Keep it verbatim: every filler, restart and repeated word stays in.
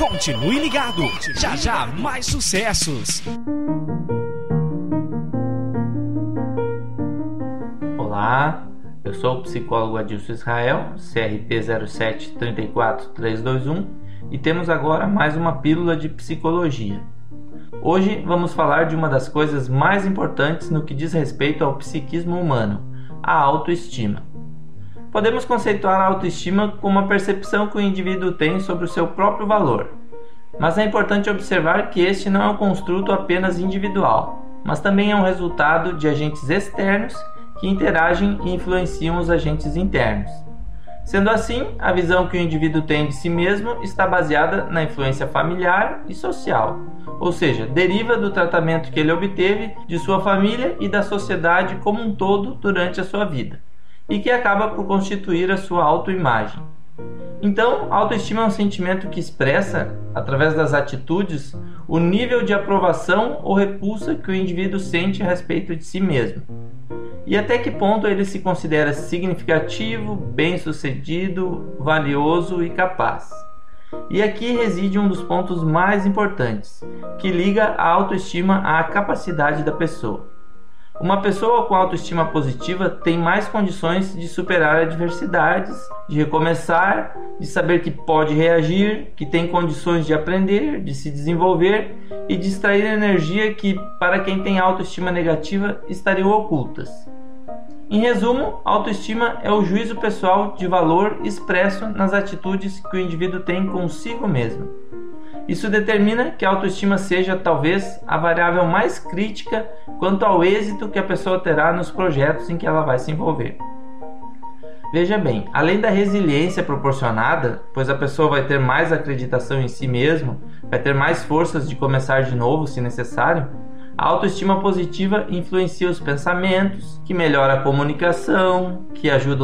Continue ligado, já já mais sucessos. Olá, eu sou o psicólogo Adilson Israel, C R P zero sete três quatro três dois um, e temos agora mais uma pílula de psicologia. Hoje vamos falar de uma das coisas mais importantes no que diz respeito ao psiquismo humano, a autoestima. Podemos conceituar a autoestima como a percepção que o indivíduo tem sobre o seu próprio valor, mas é importante observar que este não é um construto apenas individual, mas também é um resultado de agentes externos que interagem e influenciam os agentes internos. Sendo assim, a visão que o indivíduo tem de si mesmo está baseada na influência familiar e social, ou seja, deriva do tratamento que ele obteve de sua família e da sociedade como um todo durante a sua vida, e que acaba por constituir a sua autoimagem. Então, a autoestima é um sentimento que expressa, através das atitudes, o nível de aprovação ou repulsa que o indivíduo sente a respeito de si mesmo, e até que ponto ele se considera significativo, bem-sucedido, valioso e capaz. E aqui reside um dos pontos mais importantes, que liga a autoestima à capacidade da pessoa. Uma pessoa com autoestima positiva tem mais condições de superar adversidades, de recomeçar, de saber que pode reagir, que tem condições de aprender, de se desenvolver e de extrair energia que, para quem tem autoestima negativa, estariam ocultas. Em resumo, a autoestima é o juízo pessoal de valor expresso nas atitudes que o indivíduo tem consigo mesmo. Isso determina que a autoestima seja, talvez, a variável mais crítica quanto ao êxito que a pessoa terá nos projetos em que ela vai se envolver. Veja bem, além da resiliência proporcionada, pois a pessoa vai ter mais acreditação em si mesmo, vai ter mais forças de começar de novo se necessário, a autoestima positiva influencia os pensamentos, que melhora a comunicação, que ajuda